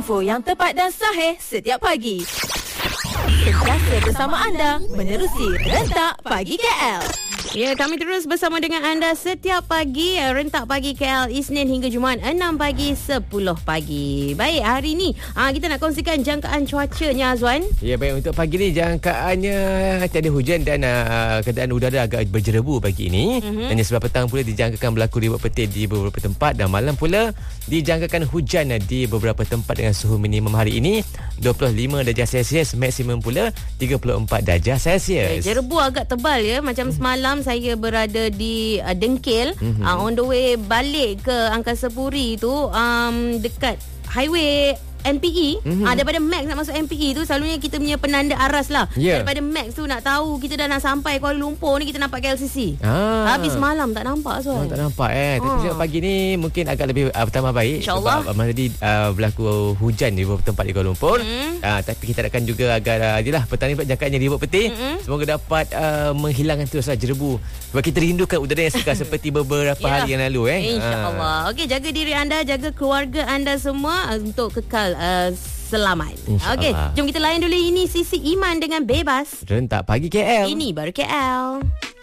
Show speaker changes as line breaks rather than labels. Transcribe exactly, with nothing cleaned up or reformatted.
info yang tepat dan sahih setiap pagi. Sentiasa bersama anda menerusi Rentak Pagi K L.
Ya, kami terus bersama dengan anda setiap pagi. Rentak Pagi K L, Isnin hingga Jumaat, enam pagi, sepuluh pagi. Baik, hari ni aa, kita nak kongsikan jangkaan cuacanya, Azwan.
Ya, baik, untuk pagi ni jangkaannya tiada hujan dan uh, keadaan udara agak berjerebu pagi ini. Mm-hmm. Dan sebab petang pula dijangkakan berlaku ribuan petir di beberapa tempat, dan malam pula dijangkakan hujan di beberapa tempat dengan suhu minimum hari ini dua puluh lima darjah Celsius, maksimum pula tiga puluh empat darjah Celsius.
Eh, jerebu agak tebal ya, macam mm-hmm. semalam saya berada di uh, Dengkil, mm-hmm. uh, on the way balik ke Angkasa Puri tu, um, dekat highway M P E, mm-hmm. ah, daripada Max nak masuk M P E tu, selalunya kita punya penanda aras lah, yeah. Daripada Max tu nak tahu kita dah nak sampai Kuala Lumpur ni, kita nampak K L C C. ah. Habis malam tak nampak, so
oh, tak nampak eh.
ah.
Tapi pagi ni mungkin agak lebih uh, pertama baik,
InsyaAllah.
sebab uh, tadi uh, berlaku hujan di beberapa tempat di Kuala Lumpur. mm. uh, Tapi kita harapkan juga agar uh, jelah petang ni jangkaannya ribut petir, mm-hmm. semoga dapat uh, menghilangkan teruslah jerebu, sebab kita rindukan udara yang segar seperti beberapa yeah. hari yang lalu eh.
InsyaAllah. ah. Okey, jaga diri anda, jaga keluarga anda semua uh, untuk kekal uh, selamat. Okey, jom kita layan dulu. Ini Sisi Iman dengan Bebas.
Rentak Pagi K L.
Ini baru K L.